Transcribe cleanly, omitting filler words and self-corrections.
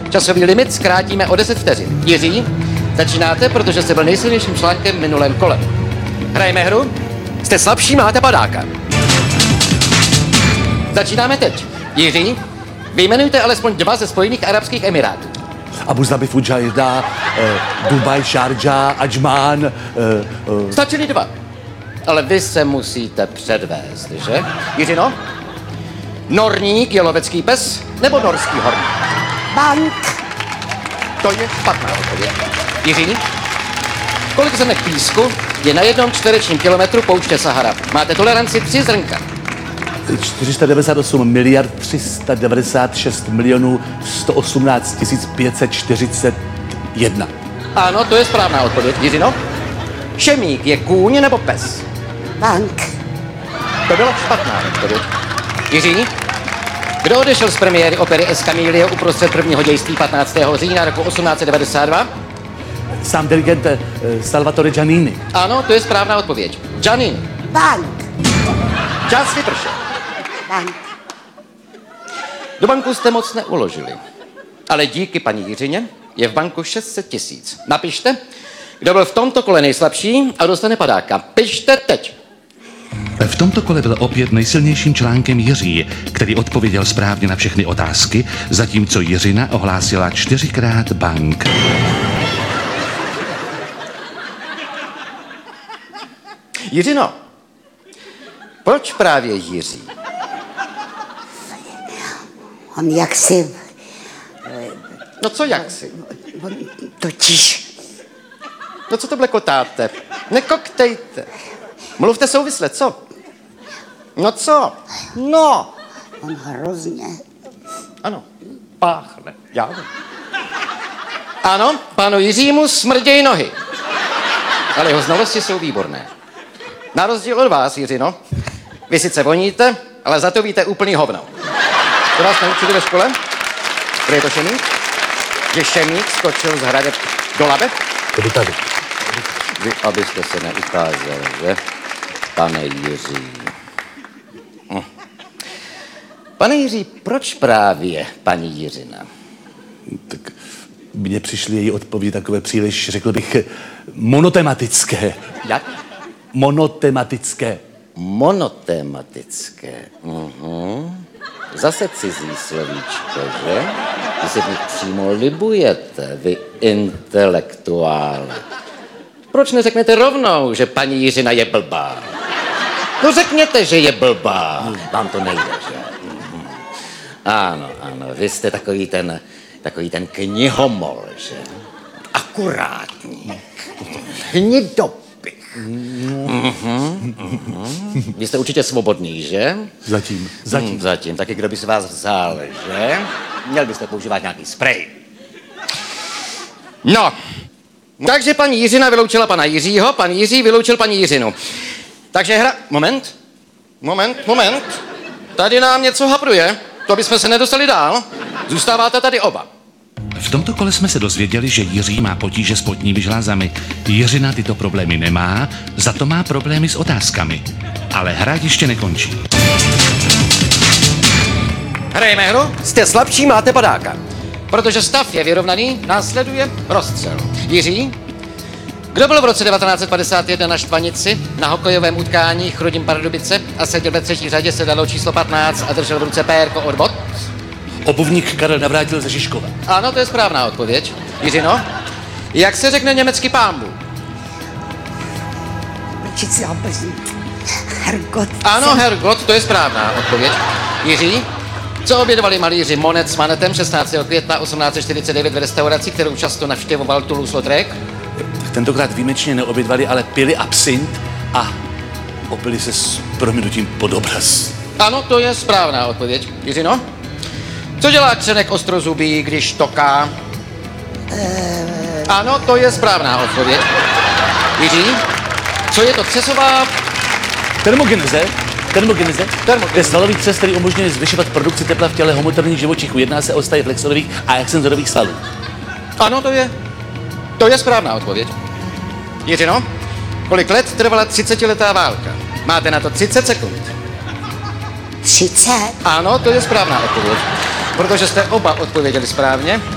Časový limit zkrátíme o 10 vteřin. Jiří, začínáte, protože jste byl nejsilnějším článkem v minulém kole. Hrajeme hru? Jste slabší, máte padáka. Začínáme teď. Jiří, vyjmenujte alespoň 2 ze Spojených arabských emirátů. Abu Zabi, Fujairah, Dubaj, Šarja, Adžmán. Stačily 2. Ale vy se musíte předvést, že? Jiřino? Norník je lovecký pes nebo norský horník? Bank. To je špatná odpověď. Jiří? Kolik zrnek písku je na 1 čtverečním kilometru pouště Sahara? Máte toleranci 3 zrnka. 498 miliard 396 milionů 118 541. Ano, to je správná odpověď. Jiřino? Šemík je kůň nebo pes? Bank. To byla špatná odpověď. Jiří? Kdo odešel z premiéry opery Escamillo uprostřed prvního dějství 15. října roku 1892? Sám dirigent Salvatore Giannini. Ano, to je správná odpověď. Giannini. Bank. Čas vypršel. Bank. Do banku jste moc neuložili. Ale díky paní Jiřině je v banku 600 000. Napište, kdo byl v tomto kole nejslabší a dostane padáka. Pište teď. V tomto kole byl opět nejsilnějším článkem Jiří, který odpověděl správně na všechny otázky, zatímco Jiřina ohlásila 4krát bank. Jiřino, proč právě Jiří? On jaksi... No co jaksi? On totiž... No co to blekotáte? Nekoktejte. Mluvte souvisle, co? No co? No. On hrozně... Ano, páchne. Já vím. Ano, panu Jiřímu smrdějí nohy. Ale jeho znalosti jsou výborné. Na rozdíl od vás, Jiřino, vy sice voníte, ale za to víte úplný hovno. To vás naučili ve škole? Kde je to šemík? Že šemík skočil z hradeb do labe? To by tady. Vy, abyste se neukázali, že? Pane Jiří. Pane Jiří, proč právě paní Jiřina? Tak mně přišly její odpovědi takové příliš, řekl bych, monotematické. Jak? Monotematické. Monotematické. Zase cizí slovíčko, že? Vy se v nich přímo libujete, vy intelektuále. Proč neřeknete rovnou, že paní Jiřina je blbá? No řekněte, že je blbá. Vám to nejde, že? Ano, vy jste takový ten knihomol, že? Akurátník. Hnidopich. Vy jste určitě svobodný, že? Zatím. Taky kdo by si vás vzal, že? Měl byste používat nějaký sprej. No, takže paní Jiřina vyloučila pana Jiřího, pan Jiří vyloučil paní Jiřinu. Takže hra... Moment. Tady nám něco hapruje. To bychom se nedostali dál. Zůstáváte tady oba. V tomto kole jsme se dozvěděli, že Jiří má potíže s potními žlázami. Jiřina tyto problémy nemá, za to má problémy s otázkami. Ale hra ještě nekončí. Hrajeme hru, jste slabší, máte padáka. Protože stav je vyrovnaný, následuje rozstřel. Jiří, kdo byl v roce 1951 na Štvanici na hokejovém utkání Chrudim Pardubice a seděl ve 3. řadě sedadlo číslo 15 a držel v ruce pérko od bot? Obuvník Karel Navrátil ze Žižkova. Ano, to je správná odpověď. Jiřino, jak se řekne německy pánbu? Hergot. Ano, Hergot, to je správná odpověď. Jiří, co obědovali malíři Monet s Manetem 16. května 1849 v restauraci, kterou často navštěvoval Toulouse-Lautrec? Tak tentokrát výjimečně neobědvali, ale pili absint a opili se s prominutím pod obraz. Ano, to je správná odpověď. Jiřino, co dělá křenek ostrozubý, když toká? Ano, to je správná odpověď. Jiří, co je to třesová... Termogeneze je svalový třes, který umožňuje zvyšovat produkci tepla v těle homoterních živočichů. Jedná se o stavy flexorových a extenzorových svalů. Ano, to je správná odpověď. Jiřino, kolik let trvala 30letá válka? Máte na to 30 sekund. 30. Ano, to je správná odpověď. Protože jste oba odpověděli správně,